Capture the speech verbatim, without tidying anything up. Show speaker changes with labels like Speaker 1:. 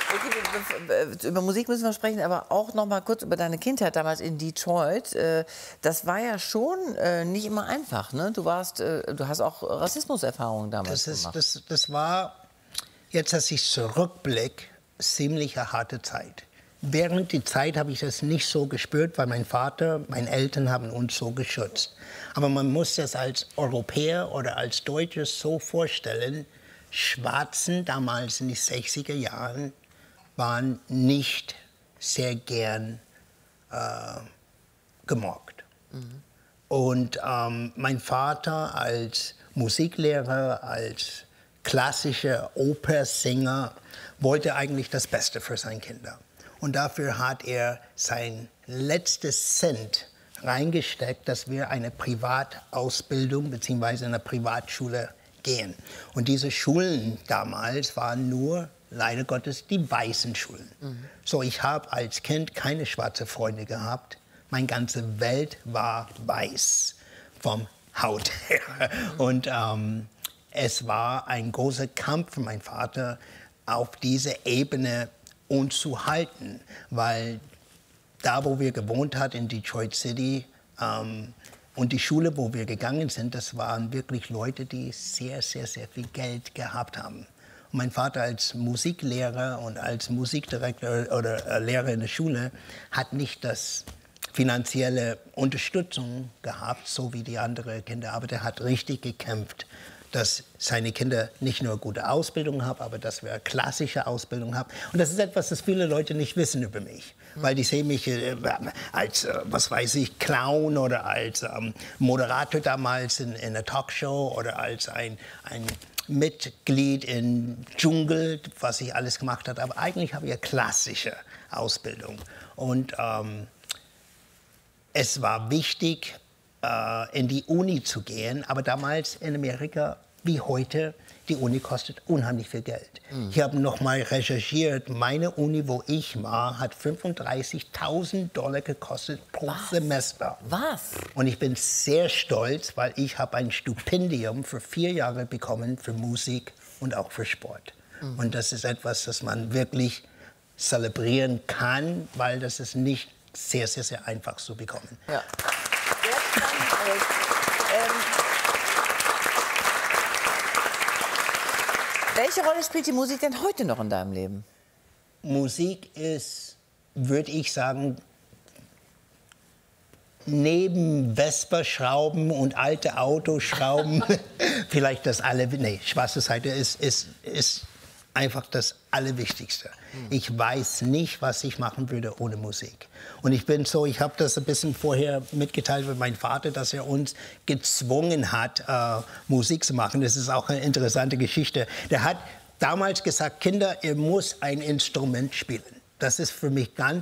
Speaker 1: Okay, über Musik müssen wir sprechen, aber auch noch mal kurz über deine Kindheit damals in Detroit. Das war ja schon nicht immer einfach, ne? Du warst, du hast auch Rassismuserfahrungen damals
Speaker 2: das ist,
Speaker 1: gemacht.
Speaker 2: Das, das war, jetzt als ich zurückblicke, ziemlich eine harte Zeit. Während der Zeit habe ich das nicht so gespürt, weil mein Vater, meine Eltern haben uns so geschützt. Aber man muss das als Europäer oder als Deutscher so vorstellen, Schwarzen damals in den sechziger Jahren waren nicht sehr gern äh, gemocht. Mhm. Und ähm, mein Vater als Musiklehrer, als klassischer Opersänger, wollte eigentlich das Beste für seine Kinder. Und dafür hat er sein letztes Cent reingesteckt, dass wir eine Privatausbildung bzw. eine Privatschule gehen. Und diese Schulen damals waren nur, leider Gottes, die weißen Schulen. Mhm. So, ich habe als Kind keine schwarzen Freunde gehabt. Meine ganze Welt war weiß, vom Haut her. Mhm. Und ähm, es war ein großer Kampf für meinen Vater, auf dieser Ebene uns zu halten. Weil da, wo wir gewohnt haben, in Detroit City, ähm, und die Schule, wo wir gegangen sind, das waren wirklich Leute, die sehr, sehr, sehr viel Geld gehabt haben. Und mein Vater als Musiklehrer und als Musikdirektor oder äh, Lehrer in der Schule hat nicht das finanzielle Unterstützung gehabt, so wie die anderen Kinder. Aber der hat richtig gekämpft, dass seine Kinder nicht nur gute Ausbildung haben, aber dass wir klassische Ausbildung haben. Und das ist etwas, das viele Leute nicht wissen über mich. Weil die sehen mich äh, als, äh, was weiß ich, Clown oder als ähm, Moderator damals in, in einer Talkshow oder als ein, ein Mitglied im Dschungel, was ich alles gemacht habe. Aber eigentlich habe ich eine klassische Ausbildung. Und ähm, es war wichtig, äh, in die Uni zu gehen. Aber damals in Amerika, wie heute, die Uni kostet unheimlich viel Geld. Mhm. Ich habe noch mal recherchiert, meine Uni, wo ich war, hat fünfunddreißigtausend Dollar gekostet pro
Speaker 1: Was?
Speaker 2: Semester.
Speaker 1: Was?
Speaker 2: Und ich bin sehr stolz, weil ich habe ein Stipendium für vier Jahre bekommen für Musik und auch für Sport. Mhm. Und das ist etwas, das man wirklich zelebrieren kann, weil das ist nicht sehr, sehr, sehr einfach zu bekommen.
Speaker 1: Ja. ähm, Welche Rolle spielt die Musik denn heute noch in deinem Leben?
Speaker 2: Musik ist, würde ich sagen, neben Vespa-Schrauben und alte Autoschrauben, vielleicht das alle, nee, schwarze Seite ist, ist, ist einfach das Allerwichtigste. Ich weiß nicht, was ich machen würde ohne Musik. Und ich bin so, ich habe das ein bisschen vorher mitgeteilt mit meinem Vater, dass er uns gezwungen hat, äh, Musik zu machen. Das ist auch eine interessante Geschichte. Der hat damals gesagt, Kinder, ihr müsst ein Instrument spielen. Das ist für mich ganz